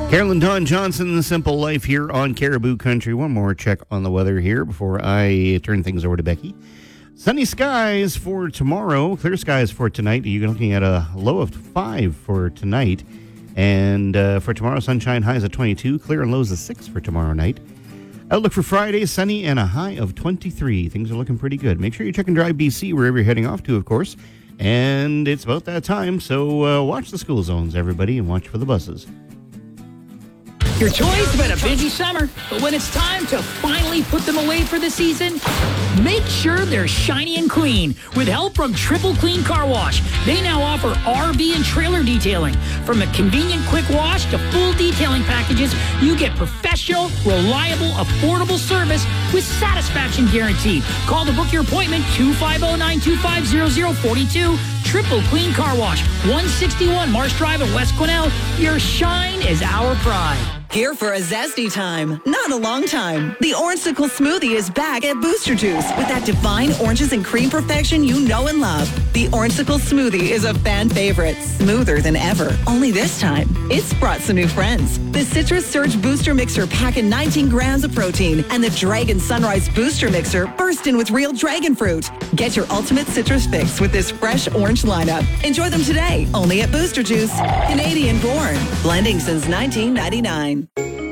Carolyn Don Johnson, The Simple Life here on Caribou Country. One more check on the weather here before I turn things over to Becky. Sunny skies for tomorrow, clear skies for tonight. You're looking at a low of 5 for tonight. And for tomorrow, sunshine highs at 22, clear and lows of 6 for tomorrow night. Outlook for Friday, sunny and a high of 23. Things are looking pretty good. Make sure you check and drive BC wherever you're heading off to, of course. And it's about that time, so watch the school zones, everybody, and watch for the buses. Your toys have been a busy summer, but when it's time to finally put them away for the season, make sure they're shiny and clean. With help from Triple Clean Car Wash, they now offer RV and trailer detailing. From a convenient quick wash to full detailing packages, you get professional, reliable, affordable service with satisfaction guaranteed. Call to book your appointment 250-925-0042. Triple Clean Car Wash, 161 Marsh Drive in West Quesnel. Your shine is our pride. Here for a zesty time, not a long time. The Orangesicle Smoothie is back at Booster Juice with that divine oranges and cream perfection you know and love. The Orangesicle Smoothie is a fan favorite, smoother than ever. Only this time, it's brought some new friends. The Citrus Surge Booster Mixer packing 19 grams of protein, and the Dragon Sunrise Booster Mixer bursting with real dragon fruit. Get your ultimate citrus fix with this fresh orange lineup. Enjoy them today, only at Booster Juice. Canadian born, blending since 1999.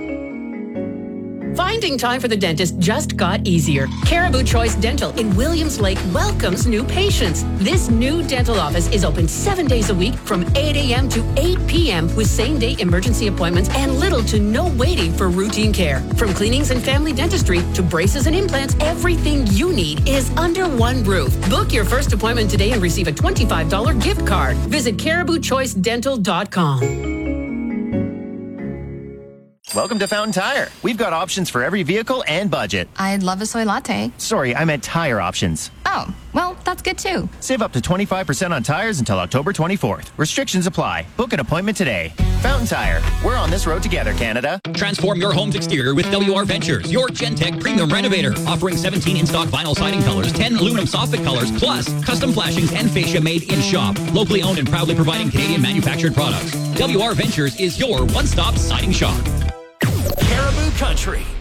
Finding time for the dentist just got easier. Caribou Choice Dental in Williams Lake welcomes new patients. This new dental office is open 7 days a week from 8 a.m. to 8 p.m. with same-day emergency appointments and little to no waiting for routine care. From cleanings and family dentistry to braces and implants, everything you need is under one roof. Book your first appointment today and receive a $25 gift card. Visit CaribouChoiceDental.com. Welcome to Fountain Tire. We've got options for every vehicle and budget. I'd love a soy latte. Sorry, I meant tire options. Oh, well, that's good too. Save up to 25% on tires until October 24th. Restrictions apply. Book an appointment today. Fountain Tire. We're on this road together, Canada. Transform your home's exterior with WR Ventures, your Gentech premium renovator. Offering 17 in-stock vinyl siding colors, 10 aluminum soffit colors, plus custom flashings and fascia made in shop. Locally owned and proudly providing Canadian manufactured products. WR Ventures is your one-stop siding shop. Caribou Country.